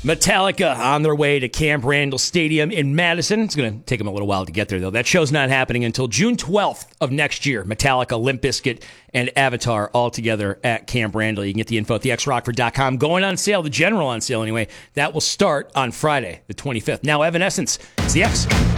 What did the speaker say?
Metallica on their way to Camp Randall Stadium in Madison. It's going to take them a little while to get there, though. That show's not happening until June 12th of next year. Metallica, Limp Bizkit, and Avatar all together at Camp Randall. You can get the info at thexrockford.com. Going on sale, the general on sale anyway. That will start on Friday, the 25th. Now, Evanescence is the X.